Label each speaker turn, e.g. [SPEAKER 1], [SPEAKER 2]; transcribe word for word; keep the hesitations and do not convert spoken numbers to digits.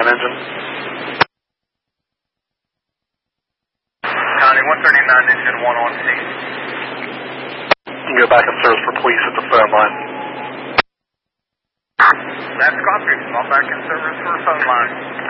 [SPEAKER 1] engine.
[SPEAKER 2] County one thirty-nine, engine one on scene.
[SPEAKER 1] You can go back and service for police at the phone line.
[SPEAKER 2] That's copy. I'm back in service for phone line.